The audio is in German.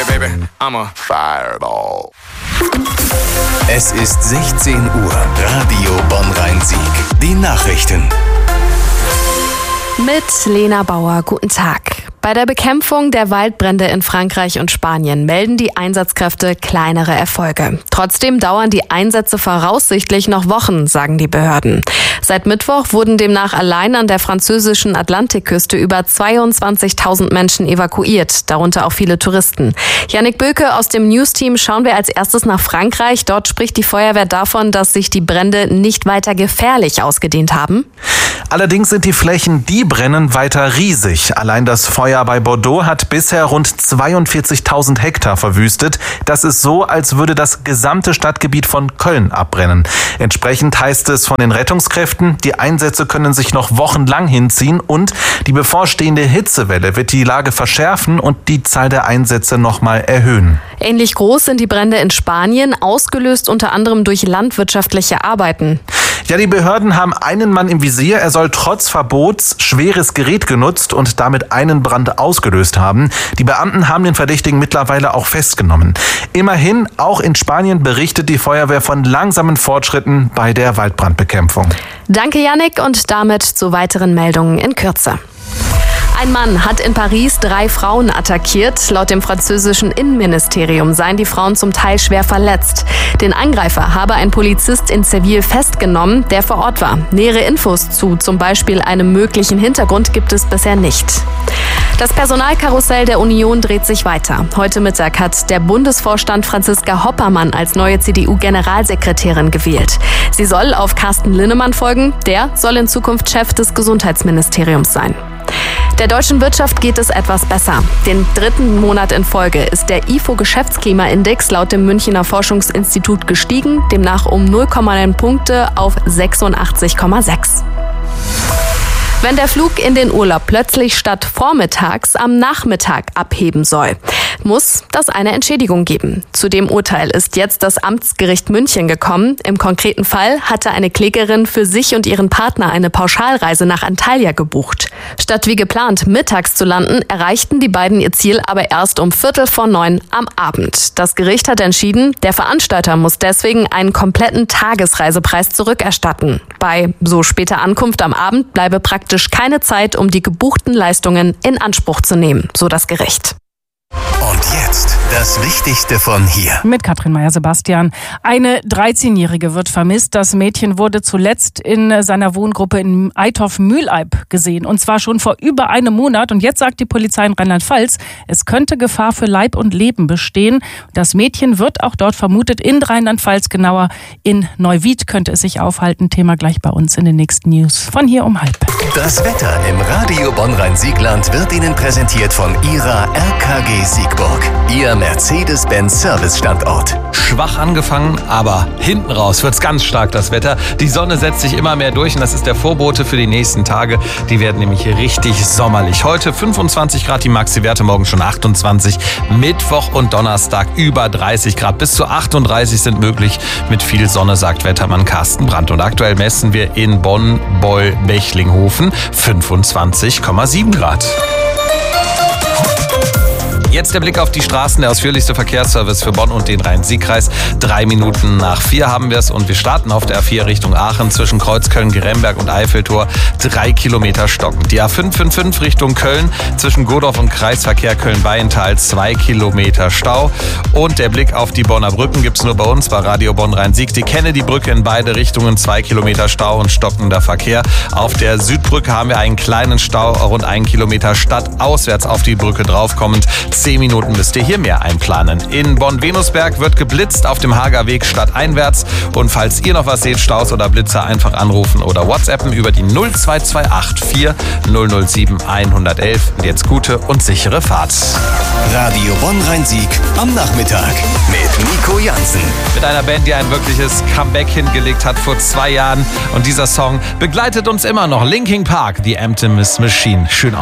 Hey baby, I'm a fireball. Es ist 16 Uhr. Radio Bonn-Rhein-Sieg. Die Nachrichten. Mit Lena Bauer, guten Tag. Bei der Bekämpfung der Waldbrände in Frankreich und Spanien melden die Einsatzkräfte kleinere Erfolge. Trotzdem dauern die Einsätze voraussichtlich noch Wochen, sagen die Behörden. Seit Mittwoch wurden demnach allein an der französischen Atlantikküste über 22.000 Menschen evakuiert, darunter auch viele Touristen. Jannik Böke aus dem News-Team schauen wir als erstes nach Frankreich. Dort spricht die Feuerwehr davon, dass sich die Brände nicht weiter gefährlich ausgedehnt haben. Allerdings sind die Flächen, die brennen, weiter riesig. Allein das Feuer bei Bordeaux hat bisher rund 42.000 Hektar verwüstet. Das ist so, als würde das gesamte Stadtgebiet von Köln abbrennen. Entsprechend heißt es von den Rettungskräften, die Einsätze können sich noch wochenlang hinziehen und die bevorstehende Hitzewelle wird die Lage verschärfen und die Zahl der Einsätze nochmal erhöhen. Ähnlich groß sind die Brände in Spanien, ausgelöst unter anderem durch landwirtschaftliche Arbeiten. Ja, die Behörden haben einen Mann im Visier. Er soll trotz Verbots schweres Gerät genutzt und damit einen Brand ausgelöst haben. Die Beamten haben den Verdächtigen mittlerweile auch festgenommen. Immerhin, auch in Spanien berichtet die Feuerwehr von langsamen Fortschritten bei der Waldbrandbekämpfung. Danke, Jannik, und damit zu weiteren Meldungen in Kürze. Ein Mann hat in Paris 3 Frauen attackiert. Laut dem französischen Innenministerium seien die Frauen zum Teil schwer verletzt. Den Angreifer habe ein Polizist in Seville festgenommen, der vor Ort war. Nähere Infos zu zum Beispiel einem möglichen Hintergrund gibt es bisher nicht. Das Personalkarussell der Union dreht sich weiter. Heute Mittag hat der Bundesvorstand Franziska Hoppermann als neue CDU-Generalsekretärin gewählt. Sie soll auf Carsten Linnemann folgen. Der soll in Zukunft Chef des Gesundheitsministeriums sein. Der deutschen Wirtschaft geht es etwas besser. Den 3. Monat in Folge ist der IFO-Geschäftsklimaindex laut dem Münchner Forschungsinstitut gestiegen, demnach um 0,9 Punkte auf 86,6. Wenn der Flug in den Urlaub plötzlich statt vormittags am Nachmittag abheben soll, muss das eine Entschädigung geben. Zu dem Urteil ist jetzt das Amtsgericht München gekommen. Im konkreten Fall hatte eine Klägerin für sich und ihren Partner eine Pauschalreise nach Antalya gebucht. Statt wie geplant mittags zu landen, erreichten die beiden ihr Ziel aber erst um 8:45 am Abend. Das Gericht hat entschieden, der Veranstalter muss deswegen einen kompletten Tagesreisepreis zurückerstatten. Bei so später Ankunft am Abend bleibe praktisch keine Zeit, um die gebuchten Leistungen in Anspruch zu nehmen, so das Gericht. Und jetzt das Wichtigste von hier. Mit Katrin Meyer-Sebastian. Eine 13-Jährige wird vermisst. Das Mädchen wurde zuletzt in seiner Wohngruppe in Eitorf-Mühleib gesehen. Und zwar schon vor über einem Monat. Und jetzt sagt die Polizei in Rheinland-Pfalz, es könnte Gefahr für Leib und Leben bestehen. Das Mädchen wird auch dort vermutet in Rheinland-Pfalz, genauer in Neuwied könnte es sich aufhalten. Thema gleich bei uns in den nächsten News. Von hier um 12:30. Das Wetter im Radio Bonn-Rhein-Siegland wird Ihnen präsentiert von Ihrer RKG Siegburg. Ihr Mercedes-Benz-Service-Standort. Schwach angefangen, aber hinten raus wird's ganz stark, das Wetter. Die Sonne setzt sich immer mehr durch und das ist der Vorbote für die nächsten Tage. Die werden nämlich richtig sommerlich. Heute 25 Grad die Maxi-Werte, morgen schon 28. Mittwoch und Donnerstag über 30 Grad. Bis zu 38 sind möglich mit viel Sonne, sagt Wettermann Carsten Brandt. Und aktuell messen wir in Bonn, Beul, Bechlinghofen 25,7 Grad. Jetzt der Blick auf die Straßen, der ausführlichste Verkehrsservice für Bonn und den Rhein-Sieg-Kreis. 3:03 haben wir es und wir starten auf der A4 Richtung Aachen zwischen Kreuzköln, Geremberg und Eiffeltor. 3 Kilometer stockend. Die A555 Richtung Köln zwischen Godorf und Kreisverkehr Köln-Beienthal. 2 Kilometer Stau. Und der Blick auf die Bonner Brücken gibt's nur bei uns, bei Radio Bonn-Rhein-Sieg. Die Kennedy-Brücke in beide Richtungen. 2 Kilometer Stau und stockender Verkehr. Auf der Südbrücke haben wir einen kleinen Stau, rund 1 Kilometer stadtauswärts auf die Brücke draufkommend. 10 Minuten müsst ihr hier mehr einplanen. In Bonn-Venusberg wird geblitzt auf dem Hager Weg stadteinwärts. Und falls ihr noch was seht, Staus oder Blitzer, einfach anrufen oder WhatsAppen über die 0228 4007 111. Und jetzt gute und sichere Fahrt. Radio Bonn-Rhein-Sieg am Nachmittag mit Nico Jansen. Mit einer Band, die ein wirkliches Comeback hingelegt hat vor 2 Jahren. Und dieser Song begleitet uns immer noch. Linkin Park, The Empty Machine. Schön aus.